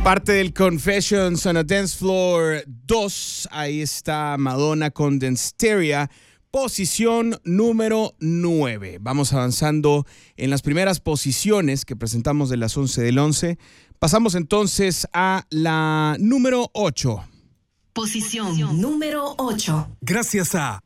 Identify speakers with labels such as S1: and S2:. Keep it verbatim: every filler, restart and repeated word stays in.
S1: Parte del Confessions on a Dance Floor dos. Ahí está Madonna con Dance-Teria. Posición número nueve. Vamos avanzando en las primeras posiciones que presentamos de las once del once. Pasamos entonces a la número ocho.
S2: Posición número ocho.
S3: Gracias a